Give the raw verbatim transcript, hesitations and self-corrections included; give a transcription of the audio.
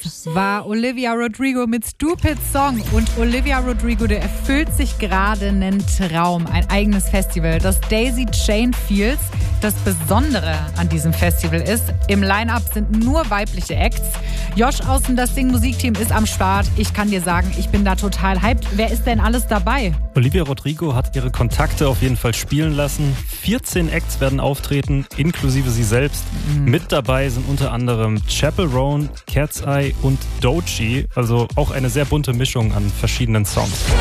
war Olivia Rodrigo mit Stupid Song. Und Olivia Rodrigo, der erfüllt sich gerade einen Traum, ein eigenes Festival, das Daisy Chain Fields. Das Besondere an diesem Festival ist, im Line-Up sind nur weibliche Acts. Josh Außen, das Sing-Musikteam ist am Start. Ich kann dir sagen, ich bin da total hyped. Wer ist denn alles dabei? Olivia Rodrigo hat ihre Kontakte auf jeden Fall spielen lassen. vierzehn Acts werden auftreten, inklusive sie selbst. Mhm. Mit dabei sind unter anderem Chappell Roan, Cat's Eye und Doechii. Also auch eine sehr bunte Mischung an verschiedenen Songs.